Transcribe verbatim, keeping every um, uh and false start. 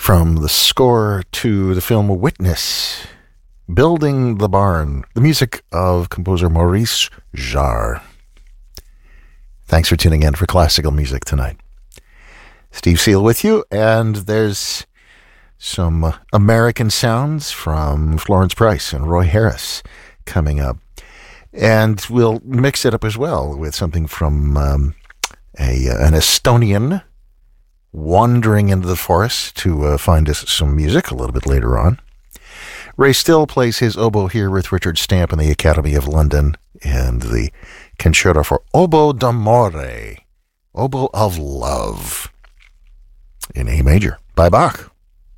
From the score to the film Witness, Building the Barn, the music of composer Maurice Jarre. Thanks for tuning in for classical music tonight. Steve Seal with you, and there's some American sounds from Florence Price and Roy Harris coming up. And we'll mix it up as well with something from um, a an Estonian wandering into the forest to uh, find us some music a little bit later on. Ray Still plays his oboe here with Richard Stamp in the Academy of London and the Concerto for Oboe d'Amore, Oboe of Love, in A major by Bach.